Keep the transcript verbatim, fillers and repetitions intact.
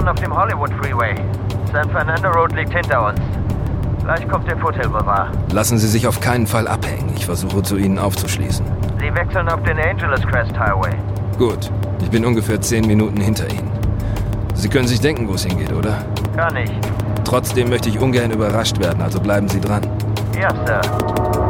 fahren auf dem Hollywood Freeway. San Fernando Road liegt hinter uns. Gleich kommt der Foothill Boulevard. Lassen Sie sich auf keinen Fall abhängen. Ich versuche zu Ihnen aufzuschließen. Sie wechseln auf den Angeles Crest Highway. Gut. Ich bin ungefähr zehn Minuten hinter Ihnen. Sie können sich denken, wo es hingeht, oder? Kann ich. Trotzdem möchte ich ungern überrascht werden, also bleiben Sie dran. Ja, Sir.